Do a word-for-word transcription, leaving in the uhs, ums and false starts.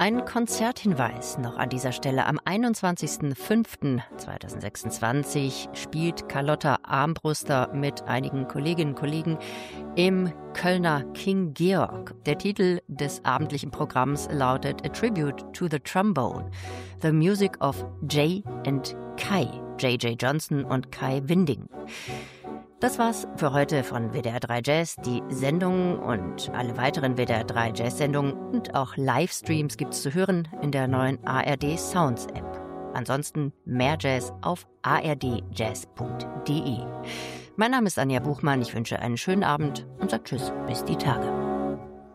Ein Konzerthinweis noch an dieser Stelle. Am einundzwanzigsten fünften zweitausendsechsundzwanzig spielt Carlotta Armbruster mit einigen Kolleginnen und Kollegen im Kölner King Georg. Der Titel des abendlichen Programms lautet A Tribute to the Trombone, The Music of Jay and Kai, J J Johnson und Kai Winding. Das war's für heute von W D R drei Jazz. Die Sendung und alle weiteren W D R drei Jazz-Sendungen und auch Livestreams gibt's zu hören in der neuen A R D Sounds App. Ansonsten mehr Jazz auf a r d jazz punkt d e. Mein Name ist Anja Buchmann. Ich wünsche einen schönen Abend und sage Tschüss bis die Tage.